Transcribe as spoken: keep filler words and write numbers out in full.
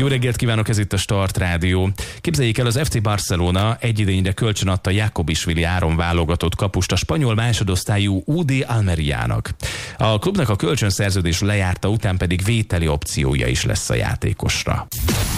Jó reggelt kívánok, ez itt a Start Rádió. Képzeljék el, az ef cé Barcelona egyidényre kölcsönadta Jakobisvili Áron válogatott kapust a spanyol másodosztályú u dé Almeriának. A klubnak a kölcsönszerződés lejárta után pedig vételi opciója is lesz a játékosra.